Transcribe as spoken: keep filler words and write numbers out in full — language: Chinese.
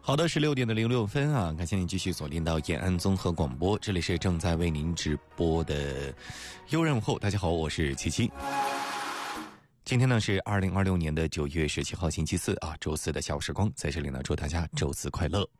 好的，十六点的零六分啊，感谢您继续锁定到延安综合广播，这里是正在为您直播的优任午后。大家好，我是七七。今天呢是二零二六年的九月十七号星期四啊，周四的小时光，在这里呢祝大家周四快乐。